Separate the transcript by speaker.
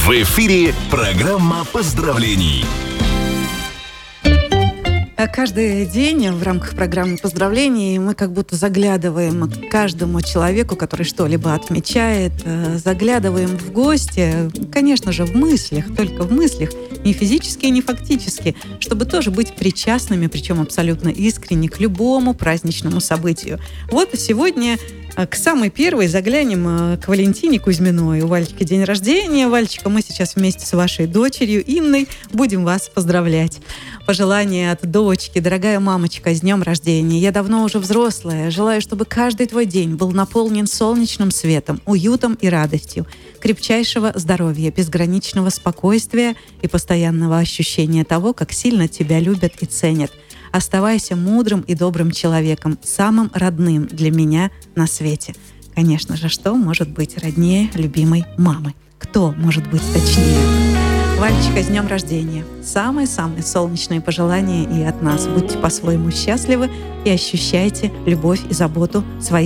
Speaker 1: В эфире программа поздравлений.
Speaker 2: Каждый день в рамках программы поздравлений мы как будто заглядываем к каждому человеку, который что-либо отмечает, заглядываем в гости, конечно же, в мыслях, только в мыслях, не физически и не фактически, чтобы тоже быть причастными, причем абсолютно искренне, к любому праздничному событию. Вот сегодня к самой первой заглянем к Валентине Кузьминой. У Вальчики день рождения. Вальчика, мы сейчас вместе с вашей дочерью Инной будем вас поздравлять. Пожелание от дочки. Дорогая мамочка, с днем рождения. Я давно уже взрослая. Желаю, чтобы каждый твой день был наполнен солнечным светом, уютом и радостью, крепчайшего здоровья, безграничного спокойствия и постоянного ощущения того, как сильно тебя любят и ценят. Оставайся мудрым и добрым человеком, самым родным для меня на свете. Конечно же, что может быть роднее любимой мамы? Кто может быть точнее? Вальчика, с днем рождения! Самые-самые солнечные пожелания и от нас. Будьте по-своему счастливы и ощущайте любовь и заботу своих